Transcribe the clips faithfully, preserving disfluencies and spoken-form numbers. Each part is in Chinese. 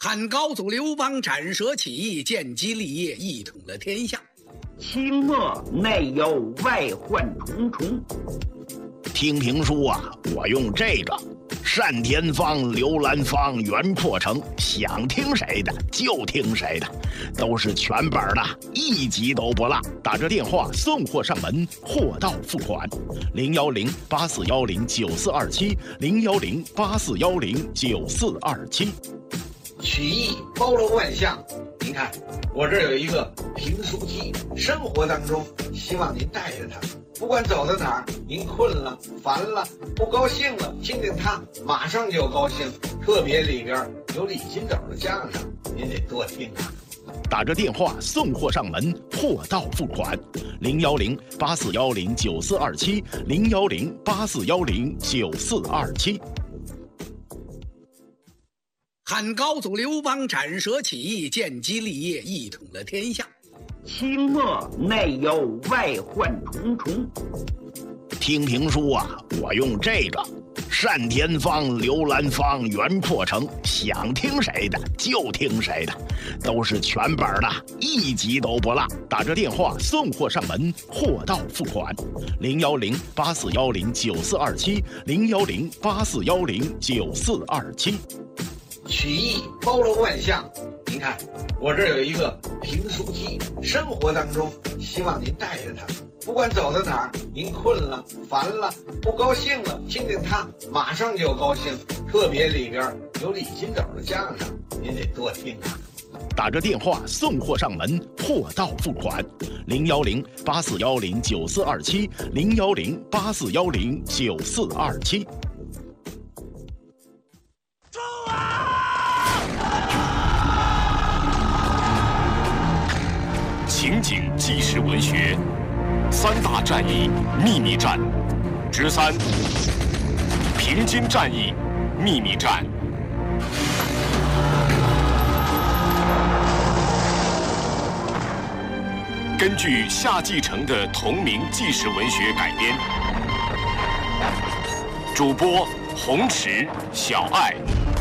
汉高祖刘邦斩蛇起义，建基立业，一统了天下。 清末内忧外患重重。 听评书啊，我用这个单田芳、刘兰芳、袁阔成，想听谁的就听谁的，都是全本的，一集都不落。打这电话送货上门，货到付款。零幺零八四幺零九四二七，零幺零八四幺零九四二七。 曲艺包罗万象，您看我这儿有一个评书机，生活当中希望您带着它，不管走到哪儿，您困了、烦了、不高兴了，听听它，马上就高兴。特别里边有李金斗的相声，您得多听啊。 打着电话送货上门，货到付款。零幺零八四幺零九四二七，零幺零八四幺零九四二七。 汉高祖刘邦斩蛇起义，建基立业，一统了天下。 清末内忧外患重重。 听评书啊，我用这个单田芳、刘兰芳、袁阔成，想听谁的就听谁的，都是全本的，一集都不落。打着电话送货上门，货到付款。零幺零八四幺零九四二七，零幺零八四幺零九四二七。 曲艺包罗万象，您看我这儿有一个评书机，生活当中希望您带着它，不管走到哪儿，您困了、烦了、不高兴了，听听它，马上就高兴。特别里边有李金斗的相声，您得多听啊。 打着电话送货上门，货到付款。零幺零八四幺零九四二七，零幺零八四幺零九四二七。 情景纪实文学三大战役秘密战之三：平津战役秘密战。根据夏继承的同名纪实文学改编，主播洪池、小爱。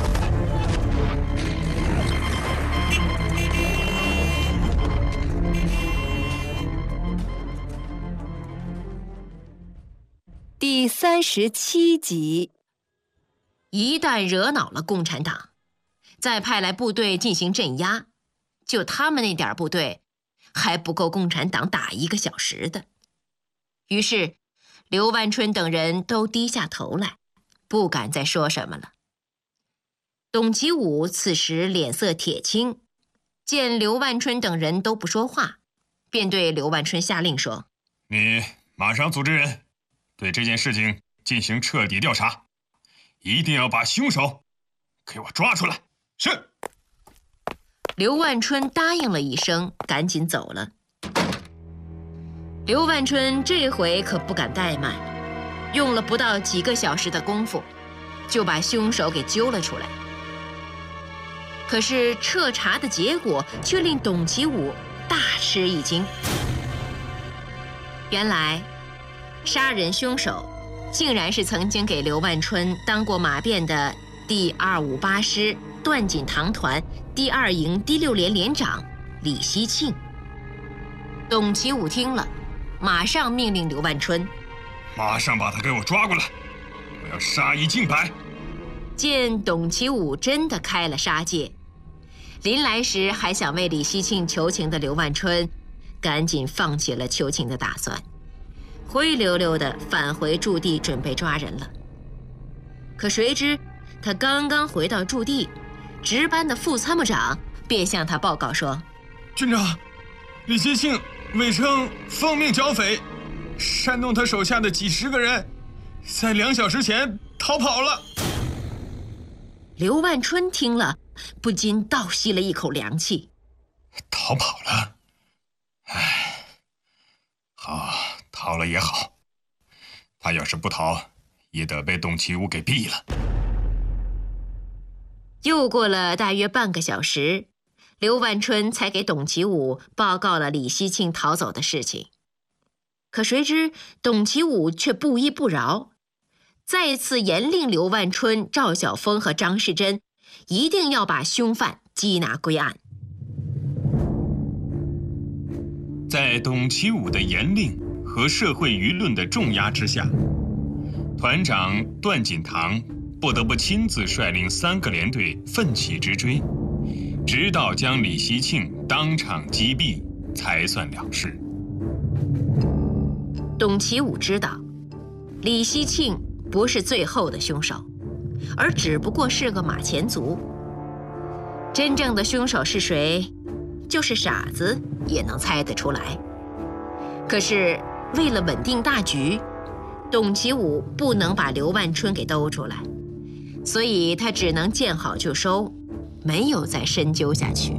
第三十七集。 一旦惹恼了共产党，再派来部队进行镇压，就他们那点部队还不够共产党打一个小时的。于是刘万春等人都低下头来，不敢再说什么了。董其武此时脸色铁青，见刘万春等人都不说话，便对刘万春下令说： 你马上组织人对这件事情进行彻底调查，一定要把凶手给我抓出来。是。 刘万春答应了一声，赶紧走了。刘万春这回可不敢怠慢，用了不到几个小时的功夫，就把凶手给揪了出来。可是彻查的结果却令董其武大吃一惊。原来杀人凶手竟然是曾经给刘万春当过马便的第二五八师段锦堂团第二营第六连连长李希庆。董其武听了，马上命令刘万春马上把他给我抓过来，我要杀一儆百。 见董其武真的开了杀戒，临来时还想为李希庆求情的刘万春赶紧放弃了求情的打算，灰溜溜地返回驻地准备抓人了。可谁知他刚刚回到驻地，值班的副参谋长便向他报告说： 军长，李希庆伪称奉命剿匪，煽动他手下的几十个人在两小时前逃跑了。 刘万春听了不禁倒吸了一口凉气。 逃跑了？唉，好，逃了也好，他要是不逃，也得被董其武给毙了。 又过了大约半个小时，刘万春才给董其武报告了李希庆逃走的事情。可谁知董其武却不依不饶，再次严令刘万春、赵晓峰和张世珍一定要把凶犯缉拿归案。 在董其武的严令和社会舆论的重压之下，团长段锦堂不得不亲自率领三个连队奋起直追，直到将李希庆当场击毙，才算了事。 董其武知道，李希庆不是最后的凶手，而只不过是个马前卒。真正的凶手是谁，就是傻子也能猜得出来。可是为了稳定大局，董其武不能把刘万春给兜出来，所以他只能见好就收，没有再深究下去。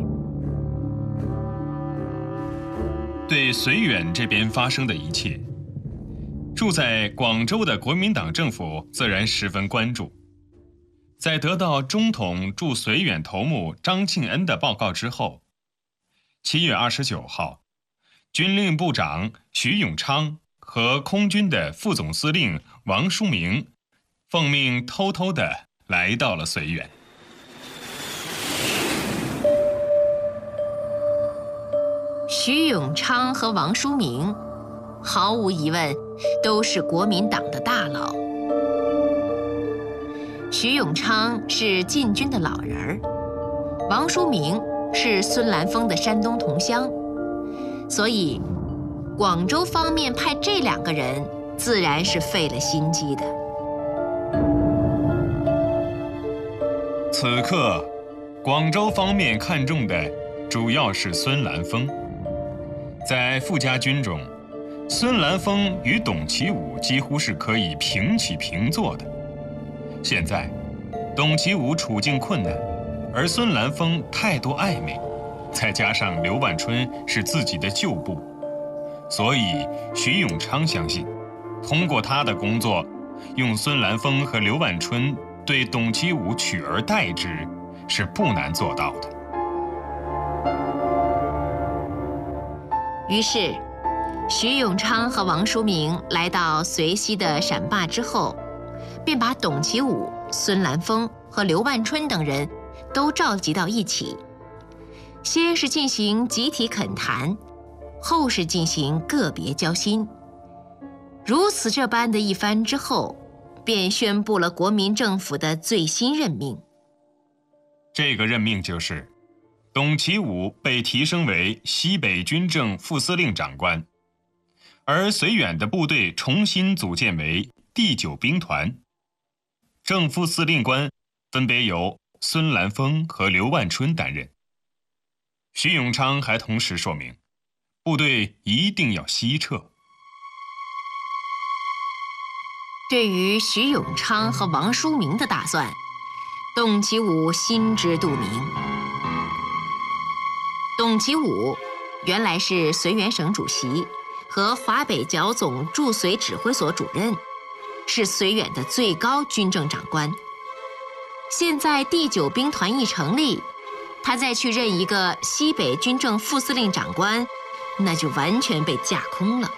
对绥远这边发生的一切，住在广州的国民党政府自然十分关注。在得到中统驻绥远头目张庆恩的报告之后，七月二十九号，军令部长徐永昌和空军的副总司令王书明奉命偷偷地来到了绥远。 徐永昌和王书明毫无疑问都是国民党的大佬。徐永昌是禁军的老人儿，王书明是孙兰峰的山东同乡，所以广州方面派这两个人自然是费了心机的。 此刻，广州方面看重的主要是孙兰峰。在傅家军中，孙兰峰与董其武几乎是可以平起平坐的。现在，董其武处境困难，而孙兰峰态度暧昧，再加上刘万春是自己的旧部，所以徐永昌相信，通过他的工作，用孙兰峰和刘万春对董其武取而代之，是不难做到的。 于是，徐永昌和王书明来到绥西的陕坝之后，便把董其武、孙兰峰和刘万春等人都召集到一起，先是进行集体恳谈，后是进行个别交心。如此这般的一番之后，便宣布了国民政府的最新任命。 这个任命就是董其武被提升为西北军政副司令长官，而绥远的部队重新组建为第九兵团，正副司令官分别由孙兰峰和刘万春担任。徐永昌还同时说明，部队一定要西撤。 对于徐永昌和王书明的打算，董其武心知肚明。董其武原来是绥远省主席和华北剿总驻绥指挥所主任，是绥远的最高军政长官。现在第九兵团一成立，他再去任一个西北军政副司令长官，那就完全被架空了。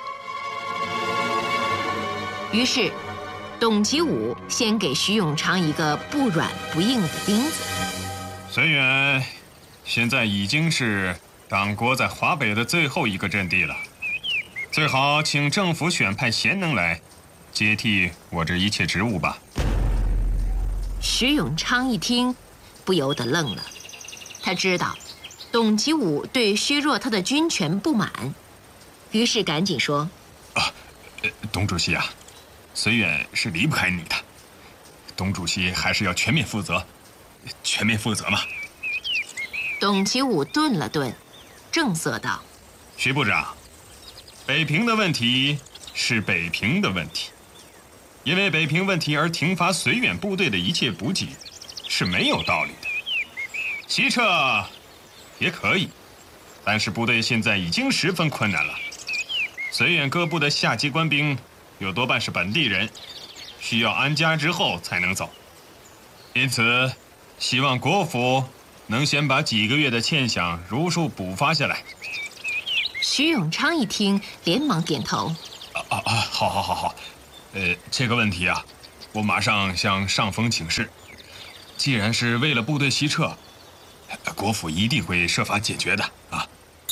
于是董其武先给徐永昌一个不软不硬的钉子。 绥远现在已经是党国在华北的最后一个阵地了，最好请政府选派贤能来接替我这一切职务吧。 徐永昌一听，不由得愣了。他知道董其武对削弱他的军权不满，于是赶紧说：“ 啊，呃，董主席啊，绥远是离不开你的，董主席还是要全面负责，全面负责嘛。” 董其武顿了顿，正色道：“ 徐部长，北平的问题是北平的问题，因为北平问题而停发绥远部队的一切补给是没有道理的。西撤也可以，但是部队现在已经十分困难了。绥远各部的下级官兵有多半是本地人，需要安家之后才能走。因此，希望国府能先把几个月的欠饷如数补发下来。” 徐永昌一听，连忙点头：“ 啊啊啊！好好好好，呃，这个问题啊，我马上向上峰请示。 既然是为了部队西撤，国府一定会设法解决的啊。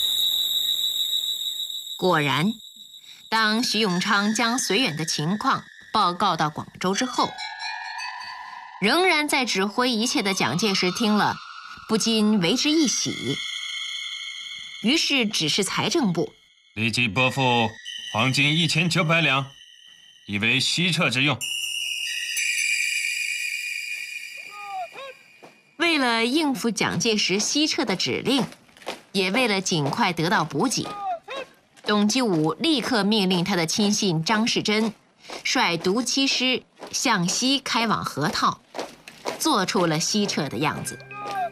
果然，当徐永昌将绥远的情况报告到广州之后，仍然在指挥一切的蒋介石听了，不禁为之一喜。于是指示财政部立即拨付黄金一千九百两，以为西撤之用。 为了应付蒋介石西撤的指令，也为了尽快得到补给，董其武立刻命令他的亲信张士珍率独七师向西开往河套，做出了西撤的样子。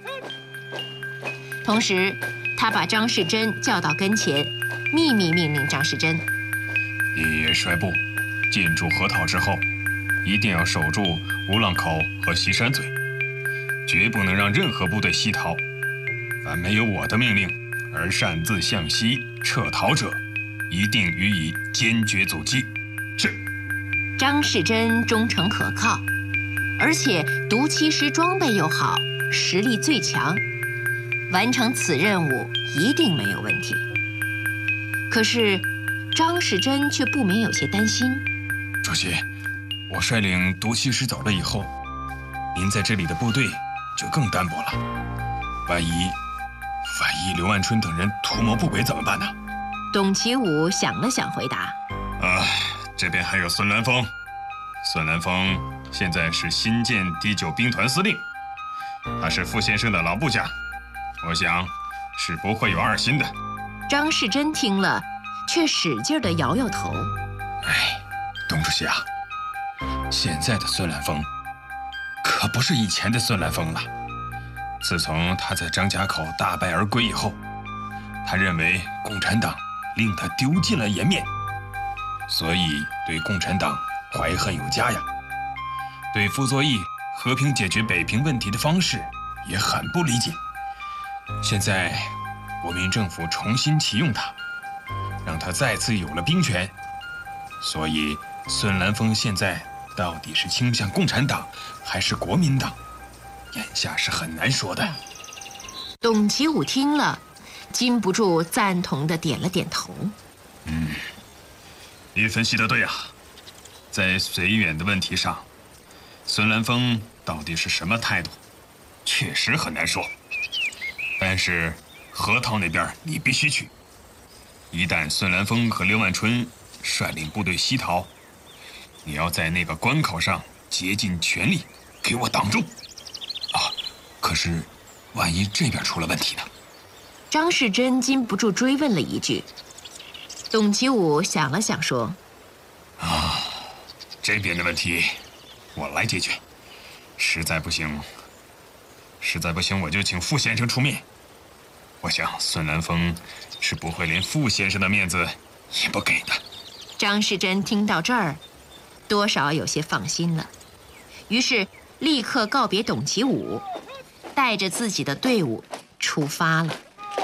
同时，他把张士珍叫到跟前，秘密命令张士珍： 你率部进驻河套之后，一定要守住五浪口和西山嘴，绝不能让任何部队西逃。凡没有我的命令而擅自向西撤逃者，一定予以坚决阻击。是。 张士珍忠诚可靠，而且独七师装备又好，实力最强，完成此任务一定没有问题。可是张士珍却不免有些担心。 主席，我率领独七师走了以后，您在这里的部队就更单薄了。万一万一刘万春等人图谋不轨怎么办呢？ 董其武想了想回答： 啊，这边还有孙兰峰。孙兰峰现在是新建第九兵团司令，他是傅先生的老部下，我想是不会有二心的。 张士珍听了，却使劲地摇摇头： 哎，董主席啊，现在的孙兰峰可不是以前的孙兰峰了。自从他在张家口大败而归以后，他认为共产党令他丢尽了颜面，所以对共产党怀恨有加呀。对傅作义和平解决北平问题的方式也很不理解。现在国民政府重新启用他，让他再次有了兵权，所以孙兰峰现在到底是倾向共产党还是国民党，眼下是很难说的。 董其武听了，禁不住赞同地点了点头。 嗯，你分析得对啊，在绥远的问题上，孙兰峰到底是什么态度，确实很难说。但是河套那边你必须去，一旦孙兰峰和刘万春率领部队西逃，你要在那个关口上竭尽全力给我挡住。啊，可是万一这边出了问题呢？ 张士珍禁不住追问了一句。董其武想了想说： 啊，这边的问题我来解决，实在不行实在不行我就请傅先生出面。我想孙兰峰是不会连傅先生的面子也不给的。 张士珍听到这儿，多少有些放心了，于是立刻告别董其武，带着自己的队伍出发了。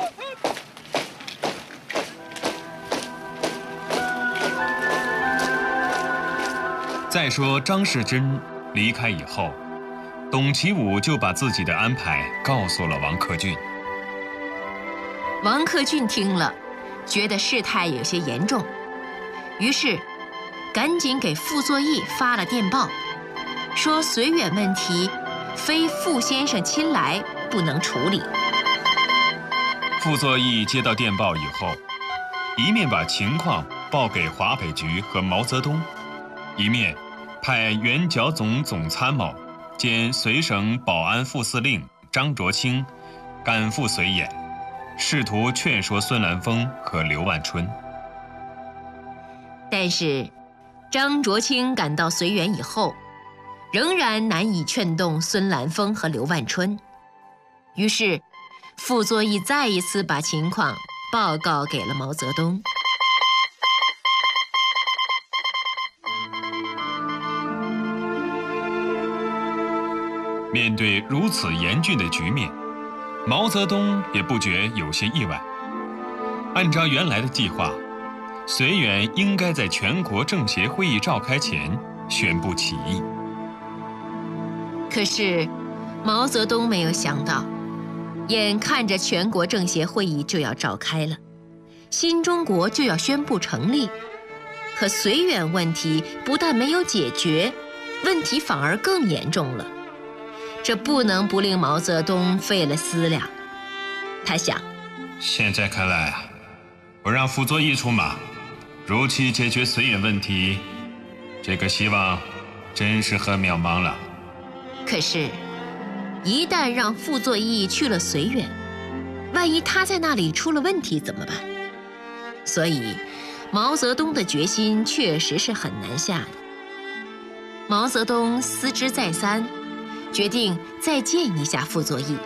再说张士珍离开以后，董其武就把自己的安排告诉了王克俊。 王克俊听了，觉得事态有些严重，于是赶紧给傅作义发了电报，说绥远问题非傅先生亲来不能处理。 傅作义接到电报以后，一面把情况报给华北局和毛泽东，一面派原剿总总参谋兼绥省保安副司令张卓清赶赴绥远，试图劝说孙兰峰和刘万春。 但是张卓清赶到绥远以后，仍然难以劝动孙兰峰和刘万春，于是傅作义再一次把情况报告给了毛泽东。 面对如此严峻的局面，毛泽东也不觉有些意外。按照原来的计划，绥远应该在全国政协会议召开前宣布起义。 可是毛泽东没有想到，眼看着全国政协会议就要召开了，新中国就要宣布成立，可绥远问题不但没有解决，问题反而更严重了。这不能不令毛泽东费了思量。他想， 现在看来啊，不让傅作义出马，如期解决绥远问题，这个希望真是很渺茫了。 可是，一旦让傅作义去了绥远，万一他在那里出了问题怎么办？所以，毛泽东的决心确实是很难下的。毛泽东思之再三，决定再见一下傅作义。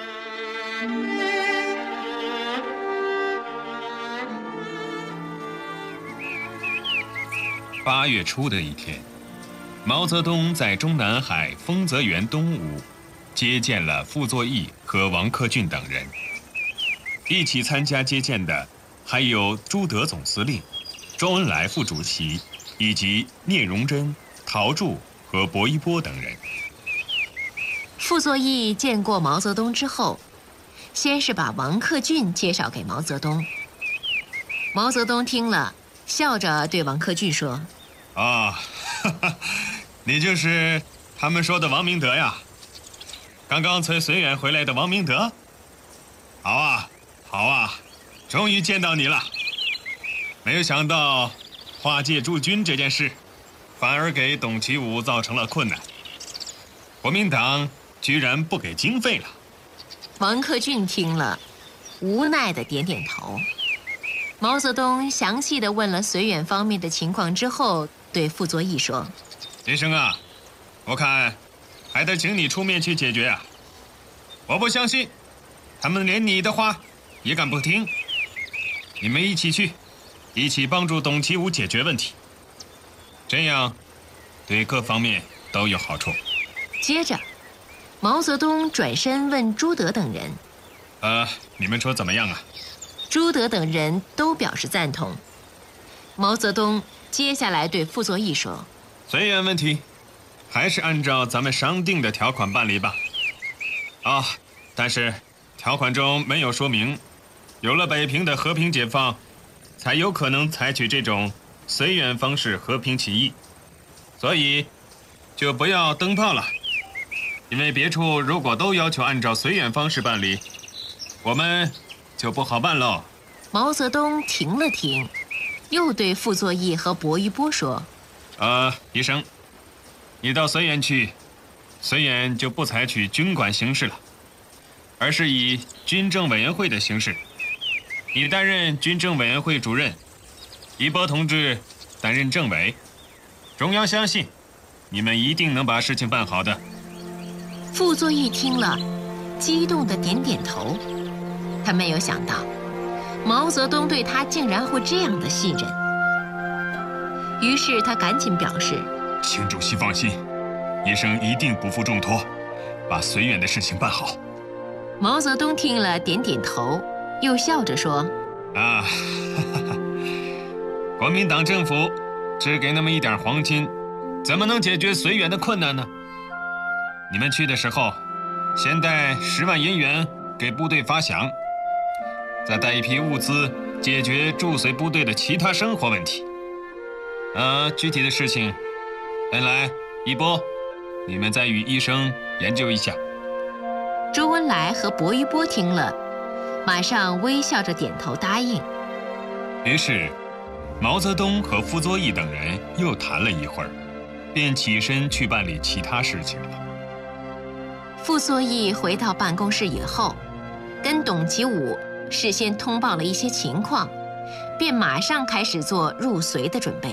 八月初的一天，毛泽东在中南海丰泽园东屋接见了傅作义和王克俊等人。一起参加接见的还有朱德总司令、周恩来副主席以及聂荣臻、陶铸和薄一波等人。 傅作义见过毛泽东之后，先是把王克俊介绍给毛泽东。毛泽东听了，笑着对王克俊说：“ 啊，哈哈，你就是他们说的王明德呀？刚刚从绥远回来的王明德？好啊，好啊，终于见到你了。没有想到划界驻军这件事，反而给董其武造成了困难。国民党居然不给经费了。” 王克俊听了，无奈地点点头。毛泽东详细地问了绥远方面的情况之后，对傅作义说：“ 医生啊，我看还得请你出面去解决啊！我不相信，他们连你的话也敢不听。你们一起去，一起帮助董其武解决问题，这样对各方面都有好处。” 接着，毛泽东转身问朱德等人：“ 呃，你们说怎么样啊？” 朱德等人都表示赞同。毛泽东接下来对傅作义说：“ 绥远问题，还是按照咱们商定的条款办理吧。啊，但是条款中没有说明，有了北平的和平解放，才有可能采取这种绥远方式和平起义，所以就不要登报了。因为别处如果都要求按照绥远方式办理，我们就不好办喽。” 毛泽东停了停，又对傅作义和薄一波说：“ 呃，医生，你到绥远去，绥远就不采取军管形式了，而是以军政委员会的形式。你担任军政委员会主任，一波同志担任政委。中央相信，你们一定能把事情办好的。” 傅作义听了，激动地点点头。他没有想到，毛泽东对他竟然会这样的信任。于是他赶紧表示：“ 请主席放心，医生一定不负重托，把绥远的事情办好。” 毛泽东听了点点头，又笑着说：“ 啊，哈哈，国民党政府只给那么一点黄金，怎么能解决绥远的困难呢？你们去的时候，先带十万银元给部队发饷，再带一批物资解决驻绥部队的其他生活问题。呃，具体的事情，恩来、一波，你们再与医生研究一下。” 周恩来和薄一波听了，马上微笑着点头答应。 于是，毛泽东和傅作义等人又谈了一会儿，便起身去办理其他事情了。 傅作义回到办公室以后，跟董其武事先通报了一些情况，便马上开始做入绥的准备。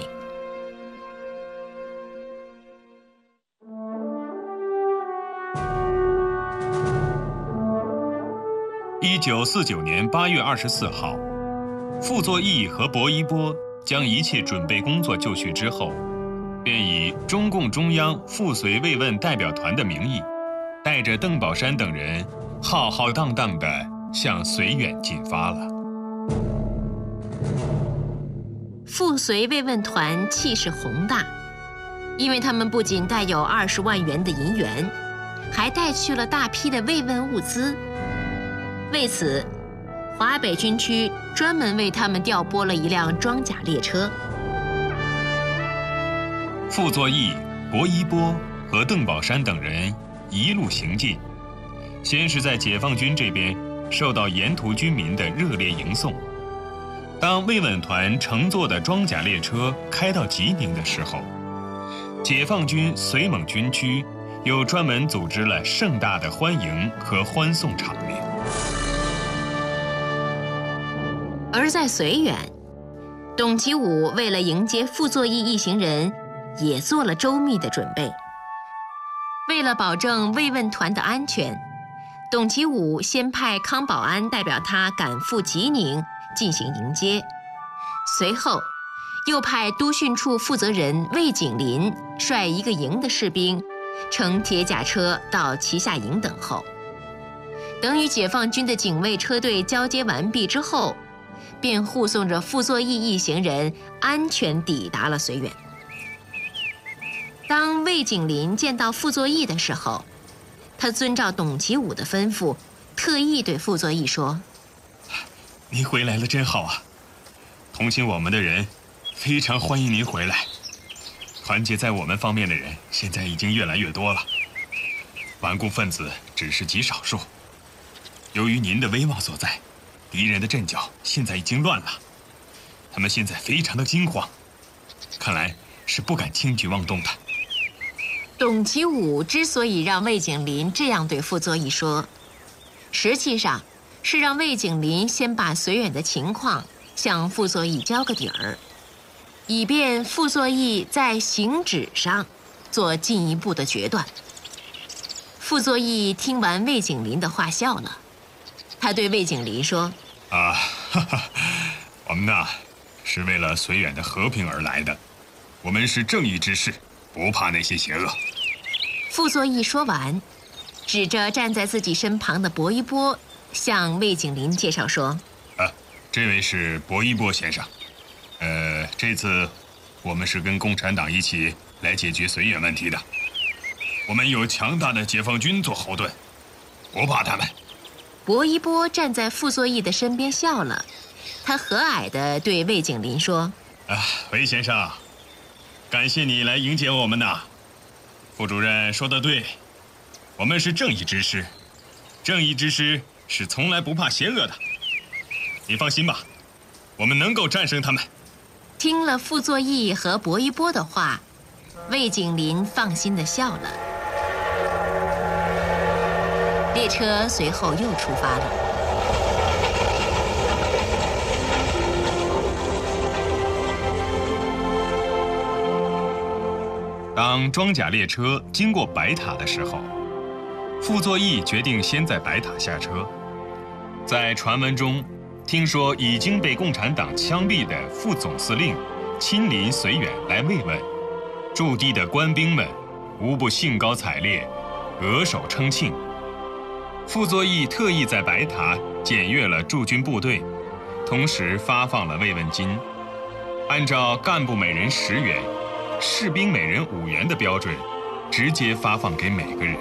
一九四九年八月二十四号，傅作义和薄一波将一切准备工作就绪之后，便以中共中央赴绥慰问代表团的名义，带着邓宝山等人浩浩荡荡地向绥远进发了。 赴绥慰问团气势宏大，因为他们不仅带有二十万元的银元， 还带去了大批的慰问物资。为此，华北军区专门为他们调拨了一辆装甲列车。 傅作义、薄一波和邓宝山等人一路行进，先是在解放军这边受到沿途军民的热烈迎送。当慰问团乘坐的装甲列车开到吉宁的时候，解放军绥蒙军区又专门组织了盛大的欢迎和欢送场面。 而在绥远，董其武为了迎接傅作义一行人，也做了周密的准备。为了保证慰问团的安全，董其武先派康保安代表他赶赴吉宁进行迎接，随后又派督训处负责人魏景林率一个营的士兵乘铁甲车到旗下营等候。等与解放军的警卫车队交接完毕之后，便护送着傅作义一行人安全抵达了绥远。当魏景林见到傅作义的时候，他遵照董其武的吩咐，特意对傅作义说：“ 您回来了真好啊！同情我们的人非常欢迎您回来。团结在我们方面的人现在已经越来越多了，顽固分子只是极少数。由于您的威望所在，敌人的阵脚现在已经乱了，他们现在非常的惊慌，看来是不敢轻举妄动的。” 董其武之所以让魏景林这样对傅作义说，实际上是让魏景林先把绥远的情况向傅作义交个底儿，以便傅作义在行止上做进一步的决断。傅作义听完魏景林的话笑了，他对魏景林说：“ 啊，哈哈，我们呐是为了绥远的和平而来的，我们是正义之士，不怕那些邪恶。” 傅作义说完，指着站在自己身旁的薄一波，向魏景林介绍说：“ 啊，这位是薄一波先生。呃，这次我们是跟共产党一起来解决绥远问题的。我们有强大的解放军做后盾，不怕他们。” 薄一波站在傅作义的身边笑了，他和蔼地对魏景林说：“ 啊，魏先生，感谢你来迎接我们呐。傅主任说得对，我们是正义之师，正义之师是从来不怕邪恶的。你放心吧，我们能够战胜他们。” 听了傅作义和薄一波的话，魏景林放心地笑了。列车随后又出发了。 当装甲列车经过白塔的时候，傅作义决定先在白塔下车。在传闻中，听说已经被共产党枪毙的副总司令亲临绥远来慰问，驻地的官兵们无不兴高采烈，额手称庆。傅作义特意在白塔检阅了驻军部队，同时发放了慰问金，按照干部每人十元，士兵每人五元的标准，直接发放给每个人。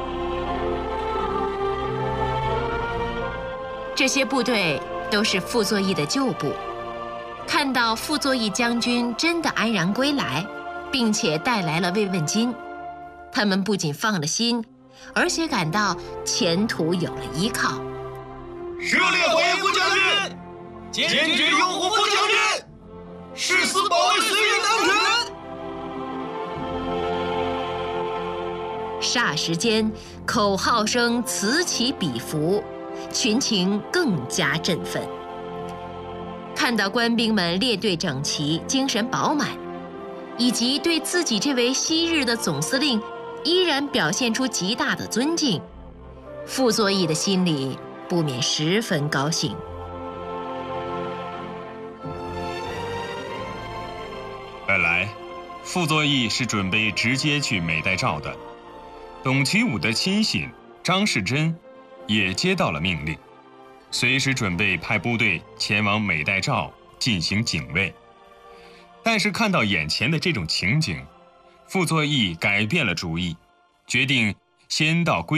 这些部队都是傅作义的旧部，看到傅作义将军真的安然归来，并且带来了慰问金，他们不仅放了心，而且感到前途有了依靠。 热烈欢迎傅将军，坚决拥护傅将军，誓死保卫绥远安全。 霎时间，口号声此起彼伏，群情更加振奋。看到官兵们列队整齐、精神饱满，以及对自己这位昔日的总司令依然表现出极大的尊敬，傅作义的心里不免十分高兴。 本来，傅作义是准备直接去美代赵的，董其武的亲信张士珍也接到了命令，随时准备派部队前往美代赵进行警卫。但是看到眼前的这种情景，傅作义改变了主意，决定先到归